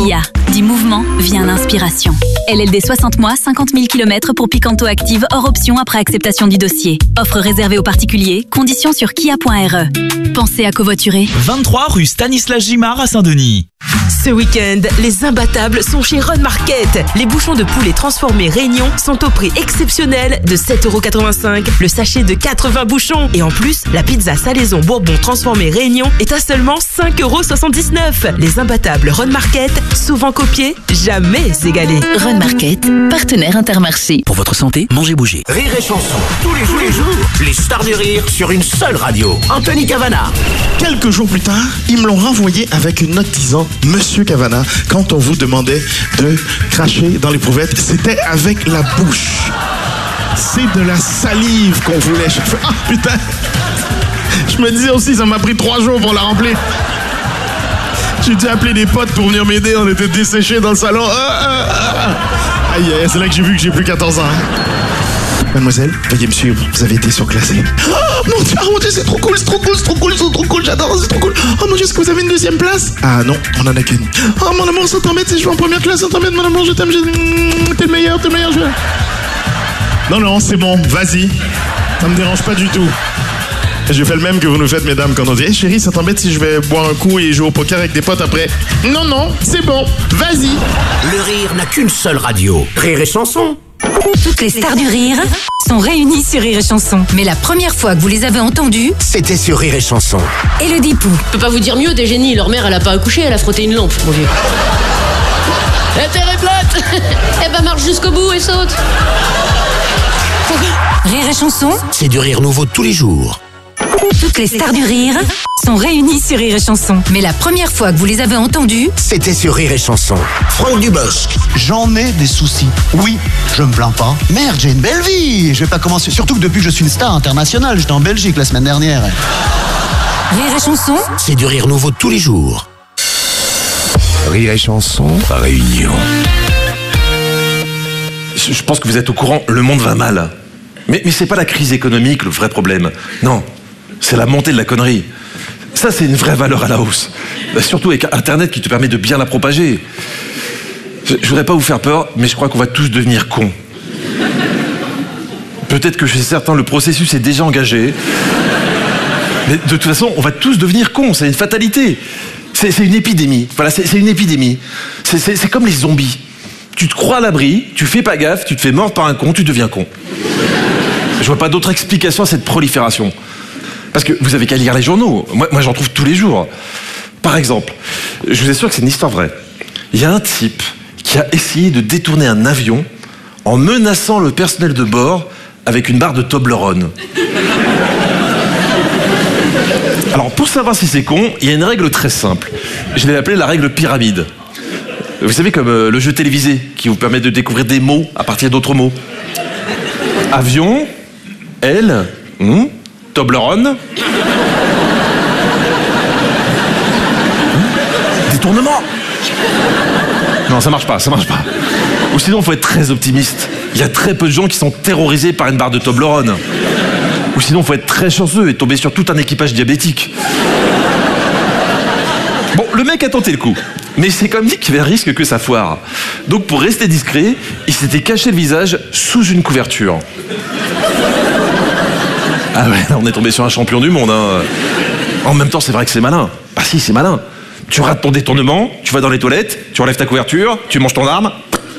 Kia. Du mouvement vient l'inspiration. LLD 60 mois, 50 000 km pour Picanto Active hors option après acceptation du dossier. Offre réservée aux particuliers, conditions sur kia.re. Pensez à covoiturer. 23 rue Stanislas Gimard à Saint-Denis. Ce week-end, les imbattables sont chez Run Market. Les bouchons de poulet transformés Réunion sont au prix exceptionnel de 7,85 €. Le sachet de 80 bouchons. Et en plus, la pizza salaison Bourbon transformée Réunion est à seulement 5,79 €. Les imbattables Run Market, souvent copiés, jamais égalés. Run Market, partenaire Intermarché. Pour votre santé, mangez, bougez. Rire et chanson, tous les jours, les stars du rire sur une seule radio. Anthony Cavana. Quelques jours plus tard, ils me l'ont renvoyé avec une note disant « Monsieur Cavana, quand on vous demandait de cracher dans l'éprouvette, c'était avec la bouche. C'est de la salive qu'on voulait. » Ah putain! Je me disais aussi, ça m'a pris 3 jours pour la remplir. J'ai dû appeler des potes pour venir m'aider, on était desséchés dans le salon. Aïe, c'est là que j'ai vu que j'ai plus 14 ans. Mademoiselle, veuillez me suivre, vous avez été surclassée. Oh mon Dieu, c'est trop cool, j'adore, c'est trop cool. Oh mon Dieu, est-ce que vous avez une deuxième place? Ah non, on en a qu'une. Oh mon amour, ça t'embête si je vais en première classe, ça t'embête mon amour, je t'aime, t'es le meilleur, Non, c'est bon, vas-y, ça me dérange pas du tout. J'ai fait le même que vous nous faites, mesdames, quand on dit « Hey chérie, ça t'embête si je vais boire un coup et jouer au poker avec des potes après ?» Non, c'est bon, vas-y. Le rire n'a qu'une seule radio. Rire et chanson. Toutes les stars du rire sont réunies sur Rire et Chanson. Mais la première fois que vous les avez entendues, c'était sur Rire et chanson. Élodie Pou. Je peux pas vous dire mieux, des génies. Leur mère, elle a pas accouché, elle a frotté une lampe, mon vieux. La terre est plate. Eh ben marche jusqu'au bout et saute. Rire et Chanson, C'est du rire nouveau tous les jours. toutes les stars du rire sont réunies sur Rire et Chanson. Mais la première fois que vous les avez entendues, C'était sur Rire et chanson. Franck Dubosc. J'en ai des soucis. Oui, je me plains pas. Merde, j'ai une belle vie. Je vais pas commencer. Surtout que depuis que je suis une star internationale, j'étais en Belgique la semaine dernière. Rire et Chanson, C'est du rire nouveau tous les jours. Rire et chanson. Réunion. Je pense que vous êtes au courant, le monde va mal. Mais c'est pas la crise économique le vrai problème. Non, c'est la montée de la connerie. Ça, c'est une vraie valeur à la hausse. Surtout avec Internet qui te permet de bien la propager. Je voudrais pas vous faire peur, mais je crois qu'on va tous devenir cons. Peut-être que chez certains, le processus est déjà engagé. Mais de toute façon, on va tous devenir cons, c'est une fatalité. C'est une épidémie. Voilà, c'est une épidémie. C'est comme les zombies. Tu te crois à l'abri, tu fais pas gaffe, tu te fais mordre par un con, tu deviens con. Je vois pas d'autre explication à cette prolifération. Parce que vous avez qu'à lire les journaux. Moi j'en trouve tous les jours. Par exemple, je vous assure que c'est une histoire vraie. Il y a un type qui a essayé de détourner un avion en menaçant le personnel de bord avec une barre de Toblerone. Alors pour savoir si c'est con, il y a une règle très simple. Je l'ai appelée la règle pyramide. Vous savez, comme le jeu télévisé qui vous permet de découvrir des mots à partir d'autres mots. Avion, L, Toblerone. Détournement. Non, ça marche pas. Ou sinon, il faut être très optimiste. Il y a très peu de gens qui sont terrorisés par une barre de Toblerone. Ou sinon, il faut être très chanceux et tomber sur tout un équipage diabétique. Bon, le mec a tenté le coup. Mais c'est comme dit qu'il y avait un risque que ça foire. Donc pour rester discret, il s'était caché le visage sous une couverture. Ah ouais, on est tombé sur un champion du monde, hein. En même temps, c'est vrai que c'est malin. Ah si, c'est malin. Tu rates ton détournement, tu vas dans les toilettes, tu enlèves ta couverture, tu manges ton arme.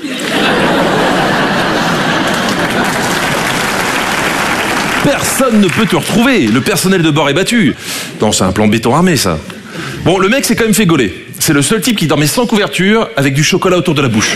Personne ne peut te retrouver. Le personnel de bord est battu. Non, c'est un plan béton armé, ça. Bon, le mec s'est quand même fait gauler. C'est le seul type qui dormait sans couverture, avec du chocolat autour de la bouche.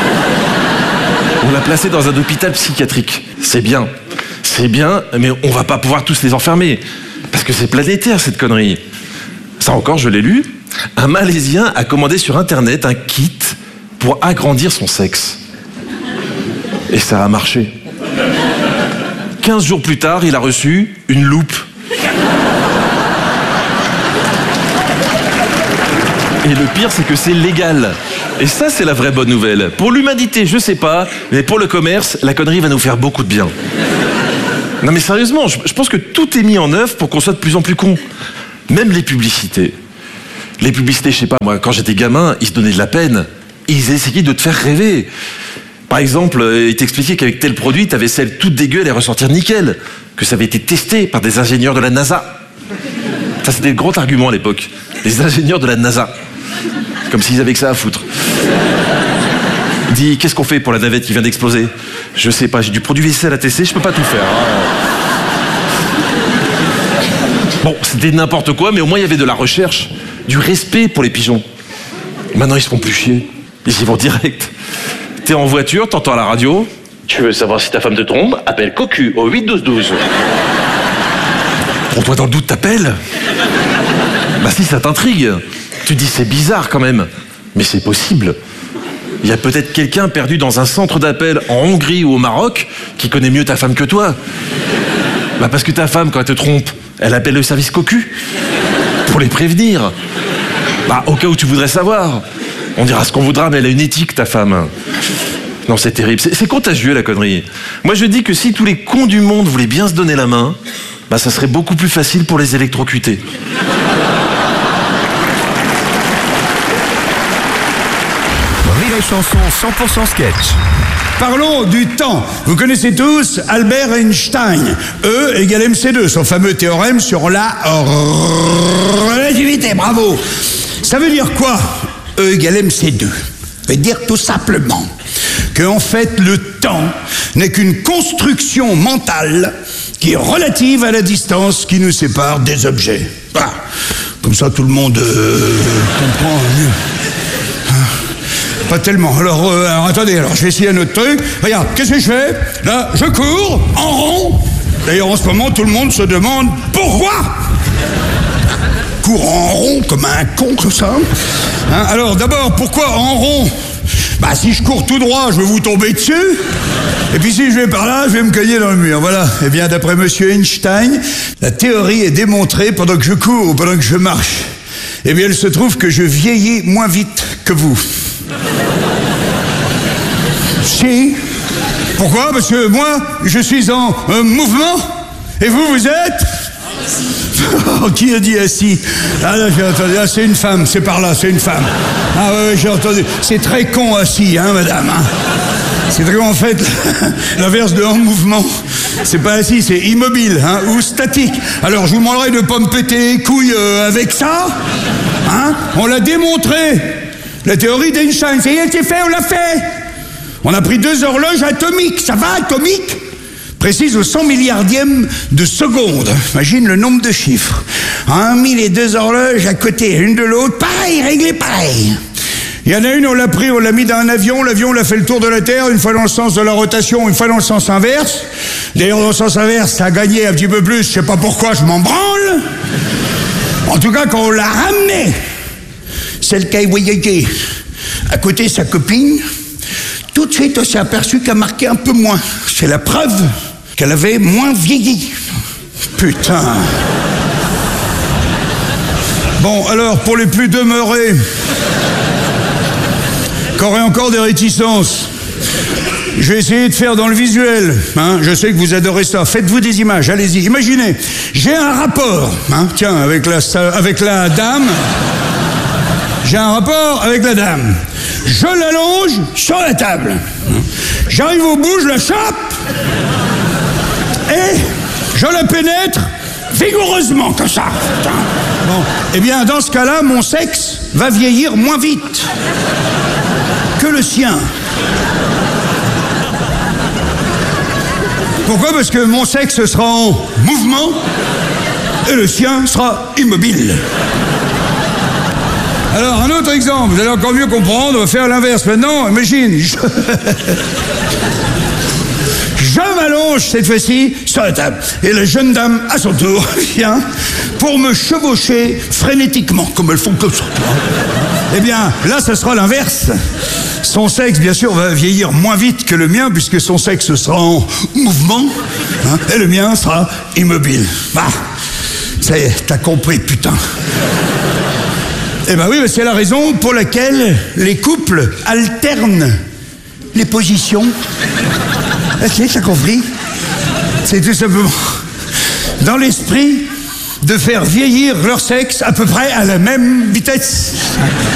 On l'a placé dans un hôpital psychiatrique. C'est bien, mais on va pas pouvoir tous les enfermer. Parce que c'est planétaire, cette connerie. Ça encore, je l'ai lu. Un Malaisien a commandé sur Internet un kit pour agrandir son sexe. Et ça a marché. 15 jours plus tard, il a reçu une loupe. Et le pire, c'est que c'est légal. Et ça, c'est la vraie bonne nouvelle. Pour l'humanité, je sais pas, mais pour le commerce, la connerie va nous faire beaucoup de bien. Non mais sérieusement, je pense que tout est mis en œuvre pour qu'on soit de plus en plus con. Même les publicités. Les publicités, je sais pas, moi, quand j'étais gamin, ils se donnaient de la peine. ils essayaient de te faire rêver. Par exemple, ils t'expliquaient qu'avec tel produit, ta vaisselle toute dégueu allait ressortir nickel, que ça avait été testé par des ingénieurs de la NASA. Ça, c'était le grand argument à l'époque. Les ingénieurs de la NASA. Comme s'ils avaient que ça à foutre. Dis, qu'est-ce qu'on fait pour la navette qui vient d'exploser? Je sais pas, j'ai du produit vaisselle à tester, je peux pas tout faire. Bon, c'était n'importe quoi, mais au moins il y avait de la recherche, du respect pour les pigeons. Maintenant, ils se font plus chier. Ils y vont direct. T'es en voiture, t'entends à la radio. Tu veux savoir si ta femme te trompe? Appelle Cocu au 8-12-12. Prends-toi dans le doute, t'appelles? Bah si, ça t'intrigue. Tu dis, c'est bizarre quand même. Mais c'est possible. Il y a peut-être quelqu'un perdu dans un centre d'appel en Hongrie ou au Maroc qui connaît mieux ta femme que toi. Bah parce que ta femme, quand elle te trompe, elle appelle le service Cocu pour les prévenir. Bah au cas où tu voudrais savoir. On dira ce qu'on voudra, mais elle a une éthique, ta femme. Non, c'est terrible. C'est contagieux, la connerie. Moi, je dis que si tous les cons du monde voulaient bien se donner la main, bah ça serait beaucoup plus facile pour les électrocuter. Chanson 100% sketch. Parlons du temps. Vous connaissez tous Albert Einstein. E égale MC2, son fameux théorème sur la relativité. Bravo. Ça veut dire quoi, E égale MC2? Ça veut dire tout simplement que, en fait, le temps n'est qu'une construction mentale qui est relative à la distance qui nous sépare des objets. Voilà. Comme ça, tout le monde comprend mieux. Pas tellement. Alors, attendez, je vais essayer un autre truc. Regarde, qu'est-ce que je fais? Là, je cours en rond. D'ailleurs, en ce moment, tout le monde se demande pourquoi. Cours en rond comme un con, comme ça. Hein, alors, d'abord, pourquoi en rond? Bah, si je cours tout droit, je vais vous tomber dessus. Et puis si je vais par là, je vais me cogner dans le mur. Voilà. Eh bien, d'après monsieur Einstein, la théorie est démontrée pendant que je cours ou pendant que je marche. Eh bien, il se trouve que je vieillis moins vite que vous. Si. Pourquoi? Parce que moi, je suis en mouvement. Et vous, vous êtes? Oh, qui a dit assis? Ah là, j'ai entendu. Ah, c'est une femme, c'est par là, c'est une femme. Ah ouais, j'ai entendu. C'est très con assis, hein, madame. Hein. C'est très en fait l'inverse de en mouvement. C'est pas assis, c'est immobile, hein, ou statique. Alors, je vous demanderai de ne pas me péter les couilles avec ça. Hein? On l'a démontré. La théorie d'Einstein, ça y est, c'est fait, on l'a fait. On a pris 2 horloges atomiques, ça va, atomique? Précise au 100 milliardième de seconde. Imagine le nombre de chiffres. 1000 et 2 horloges à côté, l'une de l'autre, pareil, réglé pareil. Il y en a une, on l'a pris, on l'a mis dans un avion, l'avion l'a fait le tour de la Terre, une fois dans le sens de la rotation, une fois dans le sens inverse. D'ailleurs, dans le sens inverse, ça a gagné un petit peu plus, je sais pas pourquoi, je m'en branle. En tout cas, quand on l'a ramené, celle qui a voyagé à côté de sa copine, tout de suite, on s'est aperçu qu'elle marquait un peu moins. C'est la preuve qu'elle avait moins vieilli. Putain. Bon, alors, pour les plus demeurés, qui auraient encore des réticences, je vais essayer de faire dans le visuel. Hein, je sais que vous adorez ça. Faites-vous des images, allez-y. Imaginez, j'ai un rapport, hein, tiens, avec la dame. J'ai un rapport avec la dame. Je l'allonge sur la table. J'arrive au bout, je la chope. Et je la pénètre vigoureusement, comme ça. Bon. Eh bien, dans ce cas-là, mon sexe va vieillir moins vite que le sien. Pourquoi? Parce que mon sexe sera en mouvement et le sien sera immobile. Alors, un autre exemple, vous allez encore mieux comprendre, on va faire l'inverse maintenant. Imagine, je m'allonge cette fois-ci sur la table. Et la jeune dame, à son tour, vient pour me chevaucher frénétiquement, comme elles font comme ça. Eh bien, là, ce sera l'inverse. Son sexe, bien sûr, va vieillir moins vite que le mien, puisque son sexe sera en mouvement, hein, et le mien sera immobile. Bah, ça y est, t'as compris, putain. Eh ben oui, c'est la raison pour laquelle les couples alternent les positions. Ok, t'as compris? C'est tout simplement dans l'esprit de faire vieillir leur sexe à peu près à la même vitesse.